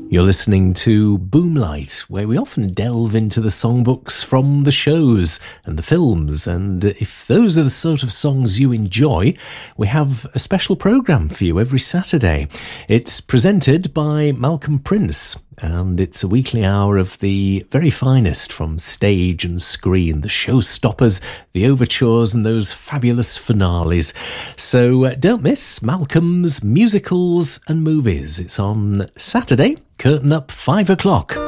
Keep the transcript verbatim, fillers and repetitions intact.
You're listening to Boomlight, where we often delve into the songbooks from the shows and the films. And if those are the sort of songs you enjoy, we have a special programme for you every Saturday. It's presented by Malcolm Prince, and it's a weekly hour of the very finest from stage and screen, the showstoppers, the overtures, and those fabulous finales. So uh, don't miss Malcolm's Musicals and Movies. It's on Saturday, curtain up five o'clock.